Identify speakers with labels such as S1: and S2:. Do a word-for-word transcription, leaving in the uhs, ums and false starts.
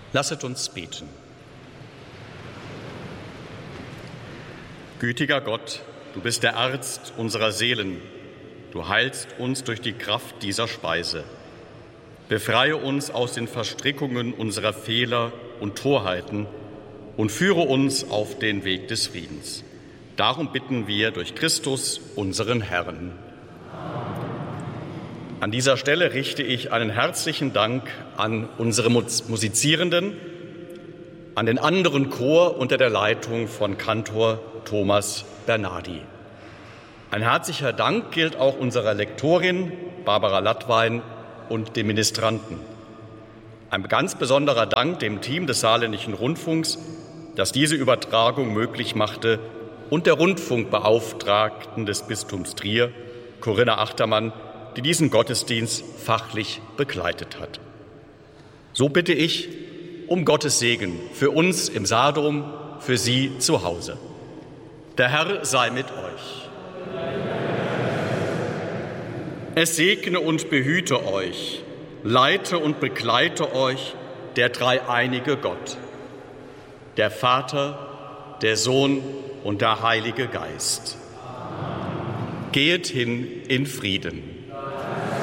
S1: Lasset uns beten. Gütiger Gott, du bist der Arzt unserer Seelen. Du heilst uns durch die Kraft dieser Speise. Befreie uns aus den Verstrickungen unserer Fehler und Torheiten und führe uns auf den Weg des Friedens. Darum bitten wir durch Christus, unseren Herrn. An dieser Stelle richte ich einen herzlichen Dank an unsere Musizierenden, an den anderen Chor unter der Leitung von Kantor Thomas Bernardi. Ein herzlicher Dank gilt auch unserer Lektorin Barbara Lattwein und dem Ministranten. Ein ganz besonderer Dank dem Team des Saarländischen Rundfunks, das diese Übertragung möglich machte, und der Rundfunkbeauftragten des Bistums Trier, Corinna Achtermann, die diesen Gottesdienst fachlich begleitet hat. So bitte ich um Gottes Segen für uns im Saardom, für Sie zu Hause. Der Herr sei mit euch. Es segne und behüte euch, leite und begleite euch der dreieinige Gott, der Vater, der Sohn und der Heilige Geist. Gehet hin in Frieden.